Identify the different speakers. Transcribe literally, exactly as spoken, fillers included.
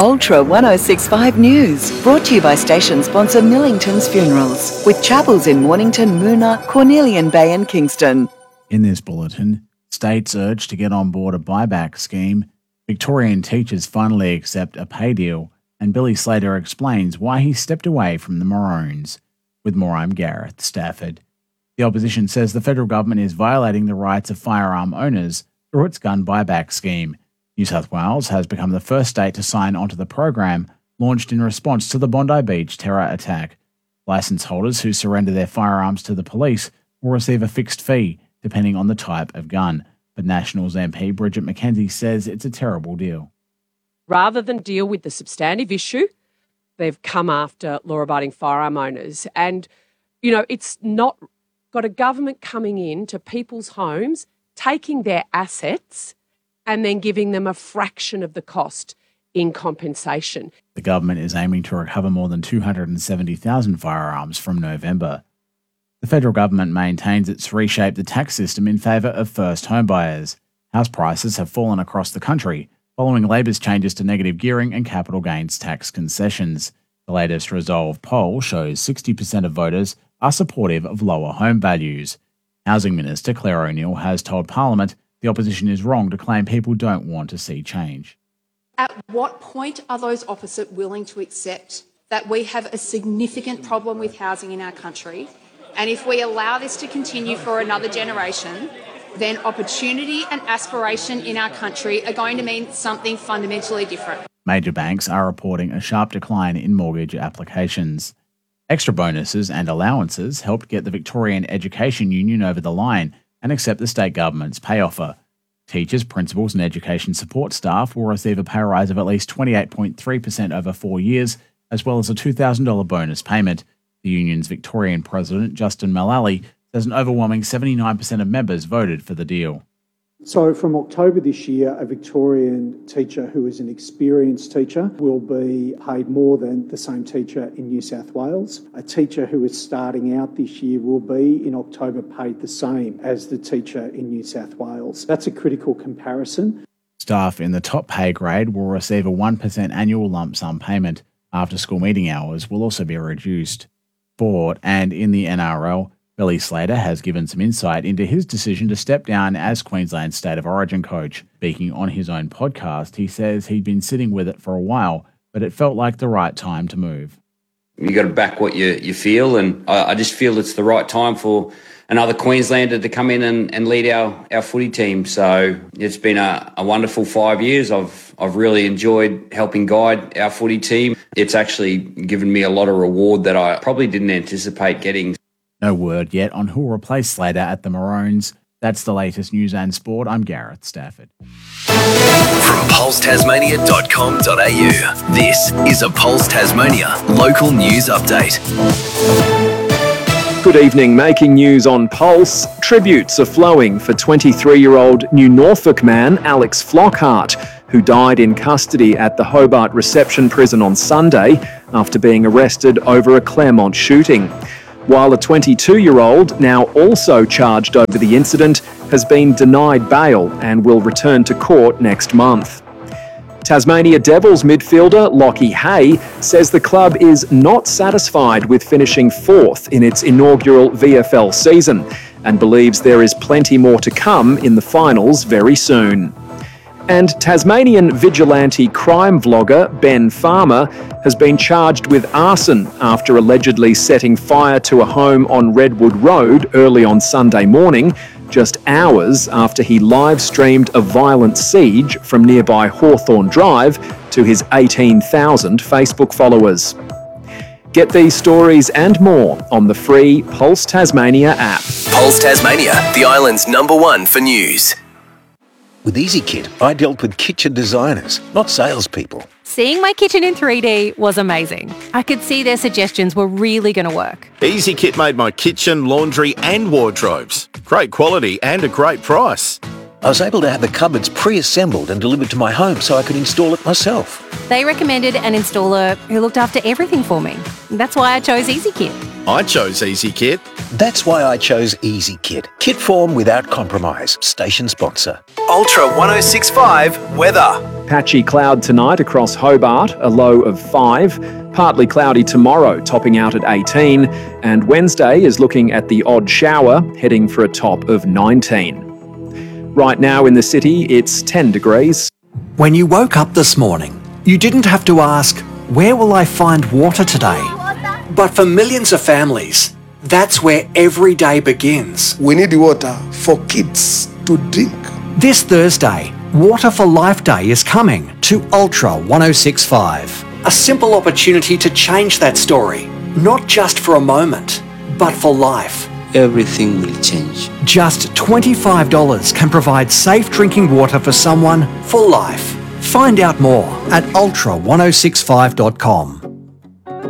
Speaker 1: Ultra ten sixty-five News, brought to you by station sponsor Millington's Funerals, with chapels in Mornington, Moona, Cornelian Bay and Kingston.
Speaker 2: In this bulletin, states urge to get on board a buyback scheme, Victorian teachers finally accept a pay deal, and Billy Slater explains why he stepped away from the Maroons. With more, I'm Gareth Stafford. The opposition says the federal government is violating the rights of firearm owners through its gun buyback scheme. New South Wales has become the first state to sign onto the program, launched in response to the Bondi Beach terror attack. Licence holders who surrender their firearms to the police will receive a fixed fee, depending on the type of gun. But Nationals M P Bridget McKenzie says it's a terrible deal.
Speaker 3: Rather than deal with the substantive issue, they've come after law-abiding firearm owners. And, you know, it's not got a government coming in to people's homes, taking their assets and then giving them a fraction of the cost in compensation.
Speaker 2: The government is aiming to recover more than two hundred seventy thousand firearms from November. The federal government maintains it's reshaped the tax system in favour of first home buyers. House prices have fallen across the country, following Labor's changes to negative gearing and capital gains tax concessions. The latest Resolve poll shows sixty percent of voters are supportive of lower home values. Housing Minister Claire O'Neil has told Parliament the opposition is wrong to claim people don't want to see change.
Speaker 4: At what point are those opposite willing to accept that we have a significant problem with housing in our country, and if we allow this to continue for another generation, then opportunity and aspiration in our country are going to mean something fundamentally different?
Speaker 2: Major banks are reporting a sharp decline in mortgage applications. Extra bonuses and allowances helped get the Victorian Education Union over the line and accept the state government's pay offer. Teachers, principals and education support staff will receive a pay rise of at least twenty-eight point three percent over four years, as well as a two thousand dollars bonus payment. The union's Victorian president, Justin Mullally, says an overwhelming seventy-nine percent of members voted for the deal.
Speaker 5: So from October this year, a Victorian teacher who is an experienced teacher will be paid more than the same teacher in New South Wales. A teacher who is starting out this year will be, in October, paid the same as the teacher in New South Wales. That's a critical comparison.
Speaker 2: Staff in the top pay grade will receive a one percent annual lump sum payment. After school meeting hours will also be reduced. Sport and in the N R L, Billy Slater has given some insight into his decision to step down as Queensland's State of Origin coach. Speaking on his own podcast, he says he'd been sitting with it for a while, but it felt like the right time to move.
Speaker 6: You got to back what you, you feel, and I, I just feel it's the right time for another Queenslander to come in and, and lead our, our footy team. So it's been a, a wonderful five years. I've I've really enjoyed helping guide our footy team. It's actually given me a lot of reward that I probably didn't anticipate getting.
Speaker 2: No word yet on who will replace Slater at the Maroons. That's the latest news and sport. I'm Gareth Stafford.
Speaker 7: From pulse tasmania dot com dot a u, this is a Pulse Tasmania local news update.
Speaker 8: Good evening. Making news on Pulse. Tributes are flowing for twenty-three-year-old New Norfolk man Alex Flockhart, who died in custody at the Hobart Reception Prison on Sunday after being arrested over a Claremont shooting. While a twenty-two-year-old, now also charged over the incident, has been denied bail and will return to court next month. Tasmania Devils midfielder Lockie Hay says the club is not satisfied with finishing fourth in its inaugural V F L season and believes there is plenty more to come in the finals very soon. And Tasmanian vigilante crime vlogger Ben Farmer has been charged with arson after allegedly setting fire to a home on Redwood Road early on Sunday morning, just hours after he live-streamed a violent siege from nearby Hawthorne Drive to his eighteen thousand Facebook followers. Get these stories and more on the free Pulse Tasmania app.
Speaker 7: Pulse Tasmania, the island's number one for news.
Speaker 9: With EasyKit, I dealt with kitchen designers, not salespeople.
Speaker 10: Seeing my kitchen in three D was amazing. I could see their suggestions were really going to work.
Speaker 11: EasyKit made my kitchen, laundry and wardrobes. Great quality and a great price.
Speaker 9: I was able to have the cupboards pre-assembled and delivered to my home so I could install it myself.
Speaker 10: They recommended an installer who looked after everything for me. That's why I chose EasyKit.
Speaker 11: I chose EasyKit.
Speaker 9: That's why I chose EasyKit. Kit form without compromise. Station sponsor.
Speaker 7: Ultra ten sixty-five weather.
Speaker 8: Patchy cloud tonight across Hobart, a low of five. Partly cloudy tomorrow, topping out at eighteen. And Wednesday is looking at the odd shower, heading for a top of nineteen. Right now in the city, it's ten degrees.
Speaker 12: When you woke up this morning, you didn't have to ask, where will I find water today? But for millions of families, that's where every day begins.
Speaker 13: We need water for kids to drink.
Speaker 12: This Thursday, Water for Life Day is coming to Ultra one oh six point five. A simple opportunity to change that story, not just for a moment, but for life.
Speaker 14: Everything will change.
Speaker 12: Just twenty-five dollars can provide safe drinking water for someone for life. Find out more at ultra one oh six five dot com.